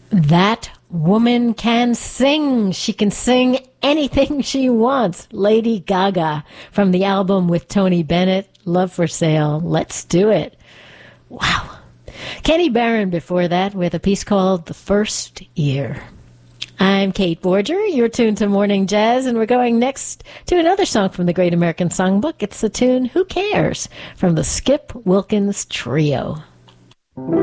That woman can sing. She can sing anything she wants. Lady Gaga from the album with Tony Bennett, Love for Sale. Let's do it. Wow. Kenny Barron before that with a piece called The First Year. I'm Kate Borger. You're tuned to Morning Jazz, and we're going next to another song from the Great American Songbook. It's the tune Who Cares from the Skip Wilkins Trio.